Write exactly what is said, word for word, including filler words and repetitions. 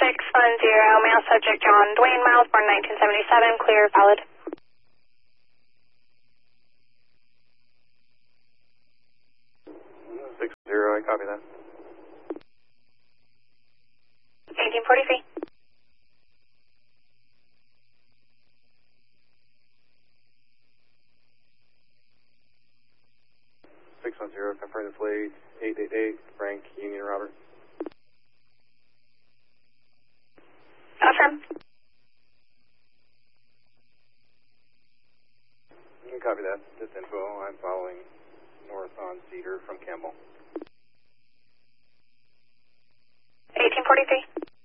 six one zero, male subject John Dwayne Miles, born nineteen seventy-seven, clear, valid. six zero, I copy that. eighteen forty-three. six one zero, confirm the flight, eight eight eight, Frank, Union Robert. Affirm. You can copy that. Just info. I'm following north on Cedar from Campbell. eighteen forty-three.